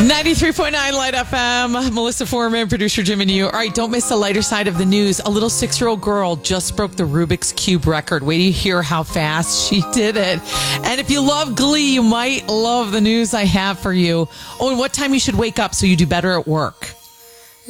93.9 Light FM. Melissa Foreman, producer Jim and you. All right, don't miss the lighter side of the news. A little 6-year-old girl just broke the Rubik's Cube record. Wait till you hear how fast she did it. And if you love Glee, you might love the news I have for you. Oh, and what time you should wake up so you do better at work.